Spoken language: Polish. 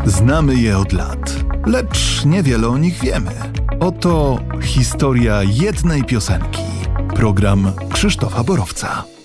Znamy je od lat, lecz niewiele o nich wiemy. Oto historia jednej piosenki. Program Krzysztofa Borowca.